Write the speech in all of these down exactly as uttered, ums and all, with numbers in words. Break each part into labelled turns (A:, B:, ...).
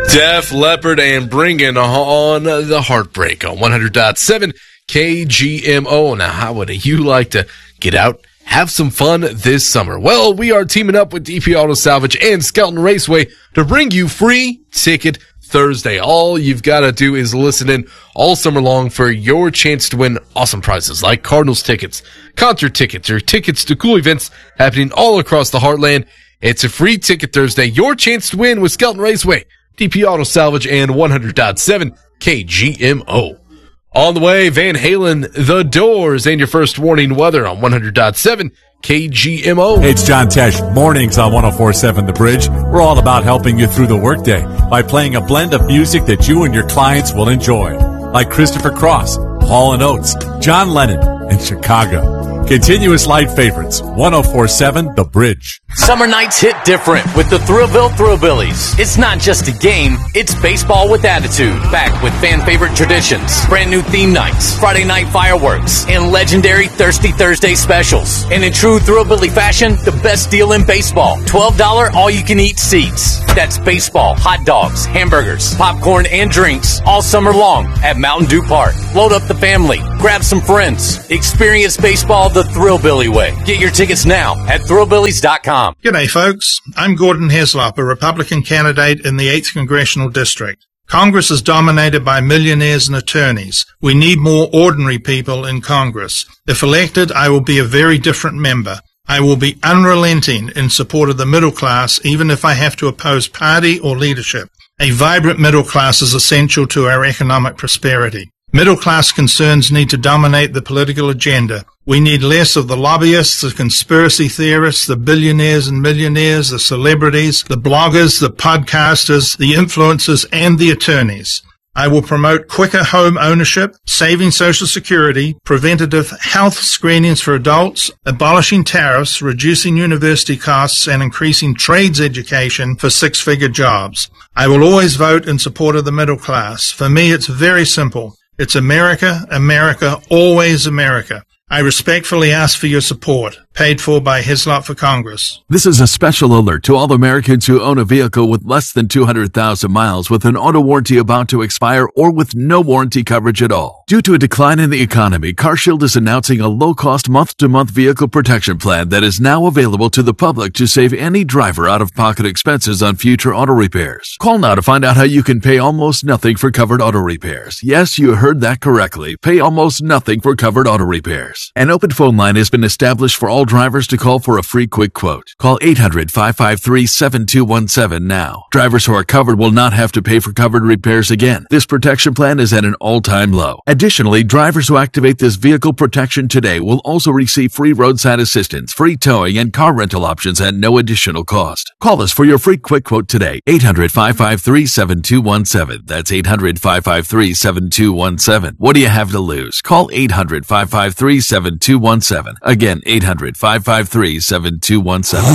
A: Def Leppard and bringing on the heartbreak on one hundred point seven K G M O. Now, how would you like to get out, have some fun this summer? Well, we are teaming up with D P Auto Salvage and Skelton Raceway to bring you Free Ticket Thursday. All you've got to do is listen in all summer long for your chance to win awesome prizes like Cardinals tickets, concert tickets, or tickets to cool events happening all across the heartland. It's a Free Ticket Thursday. Your chance to win with Skelton Raceway, D P Auto Salvage, and one hundred point seven K G M O. On the way, Van Halen, The Doors, and your first warning weather on one hundred point seven K G M O.
B: Hey, it's John Tesh. Mornings on one oh four point seven The Bridge. We're all about helping you through the workday by playing a blend of music that you and your clients will enjoy, like Christopher Cross, Hall and Oates, John Lennon, and Chicago. Continuous light favorites, one oh four point seven The Bridge.
C: Summer nights hit different with the Thrillville Thrillbillies. It's not just a game, it's baseball with attitude. Back with fan favorite traditions, brand new theme nights, Friday night fireworks, and legendary Thirsty Thursday specials. And in true Thrillbilly fashion, the best deal in baseball. twelve dollars all-you-can-eat seats. That's baseball, hot dogs, hamburgers, popcorn, and drinks all summer long at Mountain Dew Park. Load up the family, grab some friends, experience baseball the Thrillbilly way. Get your tickets now at thrillbillies dot com.
D: G'day, folks. I'm Gordon Heslop, a Republican candidate in the eighth Congressional District. Congress is dominated by millionaires and attorneys. We need more ordinary people in Congress. If elected, I will be a very different member. I will be unrelenting in support of the middle class, even if I have to oppose party or leadership. A vibrant middle class is essential to our economic prosperity. Middle-class concerns need to dominate the political agenda. We need less of the lobbyists, the conspiracy theorists, the billionaires and millionaires, the celebrities, the bloggers, the podcasters, the influencers, and the attorneys. I will promote quicker home ownership, saving Social Security, preventative health screenings for adults, abolishing tariffs, reducing university costs, and increasing trades education for six-figure jobs. I will always vote in support of the middle class. For me, it's very simple. It's America, America, always America. I respectfully ask for your support. Paid for by Hislop for Congress.
E: This is a special alert to all Americans who own a vehicle with less than two hundred thousand miles with an auto warranty about to expire or with no warranty coverage at all. Due to a decline in the economy, CarShield is announcing a low-cost month-to-month vehicle protection plan that is now available to the public to save any driver out-of-pocket expenses on future auto repairs. Call now to find out how you can pay almost nothing for covered auto repairs. Yes, you heard that correctly. Pay almost nothing for covered auto repairs. An open phone line has been established for all drivers to call for a free quick quote. Call eight hundred, five five three, seven two one seven now. Drivers who are covered will not have to pay for covered repairs again. This protection plan is at an all-time low. Additionally, drivers who activate this vehicle protection today will also receive free roadside assistance, free towing, and car rental options at no additional cost. Call us for your free quick quote today. eight hundred, five five three, seven two one seven. That's eight hundred, five five three, seven two one seven. What do you have to lose? Call eight hundred, five five three, seven two one seven. Again, eight hundred, five five three, seven two one seven.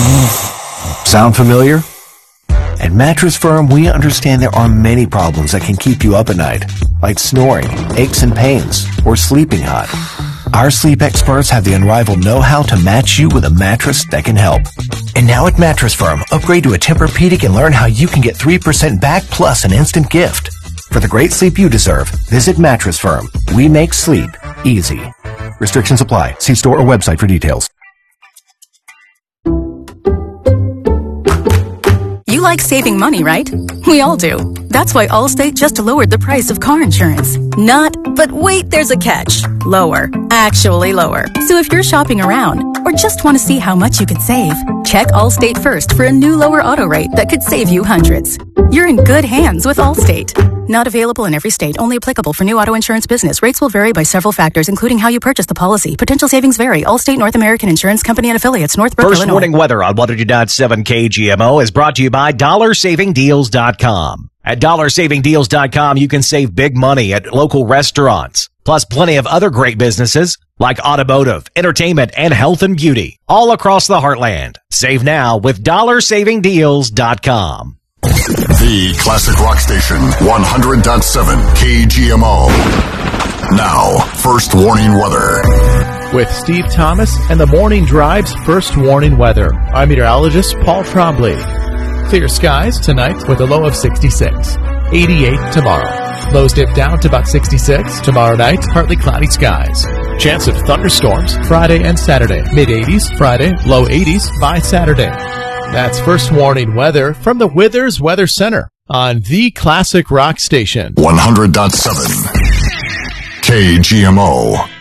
F: Sound familiar? At Mattress Firm, we understand there are many problems that can keep you up at night, like snoring, aches and pains, or sleeping hot. Our sleep experts have the unrivaled know-how to match you with a mattress that can help. And now at Mattress Firm, upgrade to a Tempur-Pedic and learn how you can get three percent back plus an instant gift. For the great sleep you deserve, visit Mattress Firm. We make sleep easy. Restrictions apply. See store or website for details.
G: You like saving money, right? We all do. That's why Allstate just lowered the price of car insurance. Not, but wait, there's a catch. Lower. Actually lower. So if you're shopping around or just want to see how much you could save, check Allstate first for a new lower auto rate that could save you hundreds. You're in good hands with Allstate. Not available in every state. Only applicable for new auto insurance business. Rates will vary by several factors, including how you purchase the policy. Potential savings vary. Allstate North American Insurance Company and affiliates. Northbrook,
H: First
G: Illinois.
H: warning weather on one hundred point seven K G M O is brought to you by dollar saving deals dot com. At dollar saving deals dot com, you can save big money at local restaurants, plus plenty of other great businesses like automotive, entertainment, and health and beauty, all across the heartland. Save now with dollar saving deals dot com.
I: The classic rock station, one hundred point seven K G M O. Now, first warning weather.
J: With Steve Thomas and the Morning Drive's first warning weather, I'm meteorologist Paul Trombley. Clear skies tonight with a low of sixty-six. eighty-eight tomorrow. Lows dip down to about sixty-six. Tomorrow night, partly cloudy skies. Chance of thunderstorms Friday and Saturday. mid-eighties Friday, low eighties by Saturday. That's First Warning weather from the Withers Weather Center on the Classic Rock Station.
I: one hundred point seven K G M O.